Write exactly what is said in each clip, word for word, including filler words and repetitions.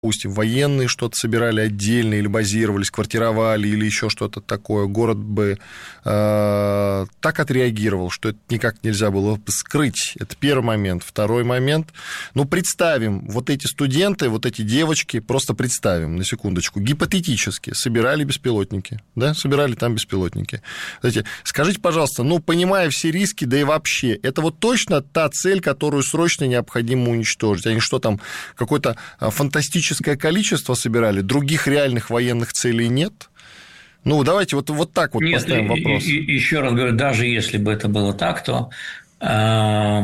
допустим, военные что-то собирали отдельно или базировались, квартировали или еще что-то такое, город бы э, так отреагировал, что это никак нельзя было скрыть. Это первый момент. Второй момент. Ну, представим, вот эти студенты, вот эти девочки, просто представим, на секундочку, гипотетически собирали беспилотники, да, собирали там беспилотники. Знаете, скажите, пожалуйста, ну, понимая все риски, да и вообще, это вот точно та цель, которую срочно необходимо уничтожить? Они что там, какой-то фантастический количество собирали, других реальных военных целей нет? Ну, давайте вот, вот так вот нет, поставим вопрос. И, и, еще раз говорю, даже если бы это было так, то э,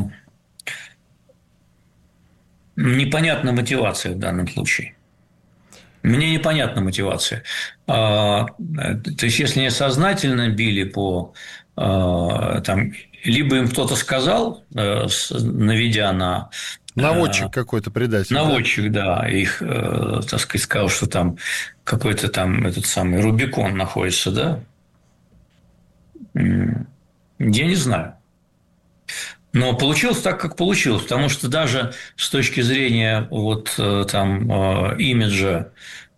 непонятна мотивация в данном случае. Мне непонятна мотивация. Э, то есть, если не сознательно били по... Э, там, либо им кто-то сказал, э, наведя на... Наводчик какой-то, предатель. Наводчик, да, да их, э, так сказать, сказал, что там какой-то там этот самый Рубикон находится, да? Я не знаю. Но получилось так, как получилось, потому что даже с точки зрения вот там имиджа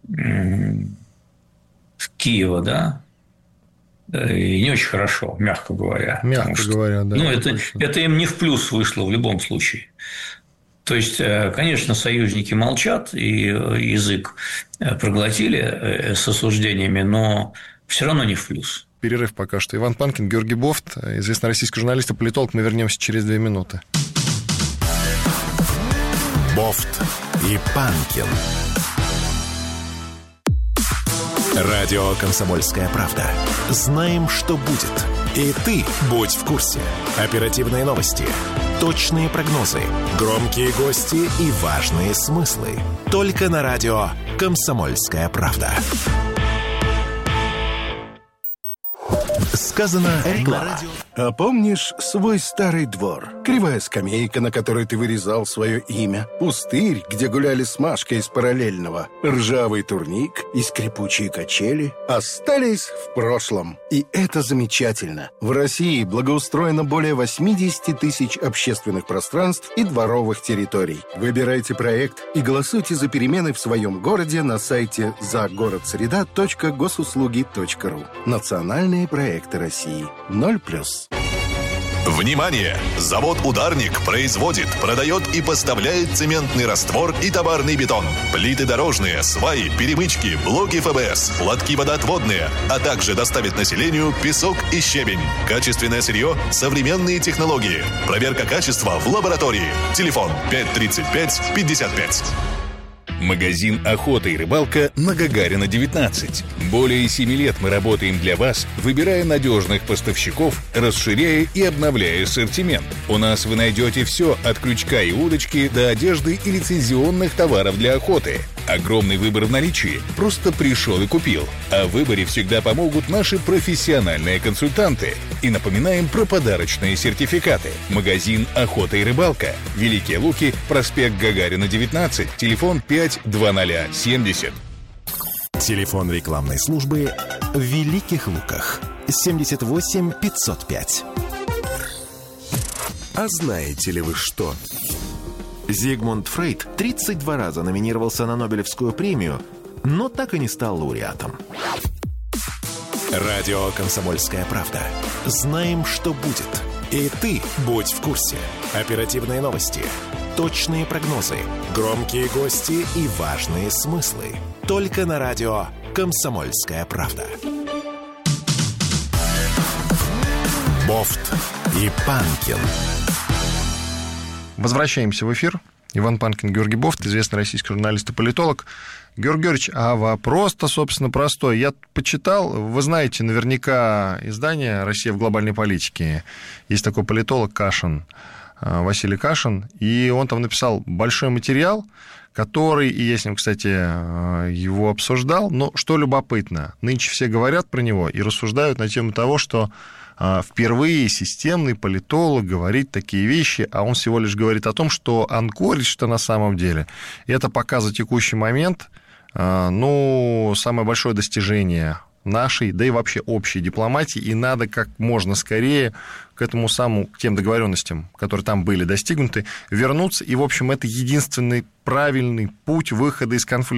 Киева, да, и не очень хорошо, мягко говоря. Мягко что, говоря, да. Ну, это, это им не в плюс вышло в любом случае. То есть, конечно, союзники молчат и язык проглотили с осуждениями, но все равно не в плюс. Перерыв пока что. Иван Панкин, Георгий Бофт, известный российский журналист и политолог. Мы вернемся через две минуты. Бофт и Панкин. Радио «Комсомольская правда». Знаем, что будет. И ты будь в курсе. Оперативные новости, точные прогнозы, громкие гости и важные смыслы. Только на радио «Комсомольская правда». Сказано реклама. А помнишь свой старый двор? Кривая скамейка, на которой ты вырезал свое имя. Пустырь, где гуляли с Машкой из параллельного. Ржавый турник и скрипучие качели остались в прошлом. И это замечательно. В России благоустроено более восемьдесят тысяч общественных пространств и дворовых территорий. Выбирайте проект и голосуйте за перемены в своем городе на сайте загородсреда точка госуслуги точка ру. Национальные проекты России. Ноль плюс. Внимание! Завод «Ударник» производит, продает и поставляет цементный раствор и товарный бетон, плиты дорожные, сваи, перемычки, блоки эф бэ эс, лотки водоотводные, а также доставит населению песок и щебень. Качественное сырье, современные технологии. Проверка качества в лаборатории. Телефон пять тридцать пять пятьдесят пять. Магазин «Охота и рыбалка» на Гагарина, девятнадцать. Более семи лет мы работаем для вас, выбирая надежных поставщиков, расширяя и обновляя ассортимент. У нас вы найдете все от крючка и удочки до одежды и лицензионных товаров для охоты. Огромный выбор в наличии. Просто пришел и купил. А в выборе всегда помогут наши профессиональные консультанты. И напоминаем про подарочные сертификаты. Магазин «Охота и рыбалка». Великие Луки, проспект Гагарина, девятнадцать, телефон пять двадцать семьдесят. Телефон рекламной службы в Великих Луках. семьдесят восемь пятьсот пять. А знаете ли вы что? Зигмунд Фрейд тридцать два раза номинировался на Нобелевскую премию, но так и не стал лауреатом. Радио «Комсомольская правда». Знаем, что будет. И ты будь в курсе. Оперативные новости, точные прогнозы, громкие гости и важные смыслы. Только на радио «Комсомольская правда». Бофт и Панкин. Возвращаемся в эфир. Иван Панкин, Георгий Бофт, известный российский журналист и политолог. Георгий Георгиевич, а вопрос-то, собственно, простой. Я почитал, вы знаете наверняка издание «Россия в глобальной политике». Есть такой политолог Кашин, Василий Кашин, и он там написал большой материал, который, и я с ним, кстати, его обсуждал, но что любопытно, нынче все говорят про него и рассуждают на тему того, что впервые системный политолог говорит такие вещи, а он всего лишь говорит о том, что анкоридж-то на самом деле это пока за текущий момент, ну, самое большое достижение нашей, да и вообще общей дипломатии, и надо как можно скорее к этому самому, к тем договоренностям, которые там были достигнуты, вернуться. И, в общем, это единственный правильный путь выхода из конфликта.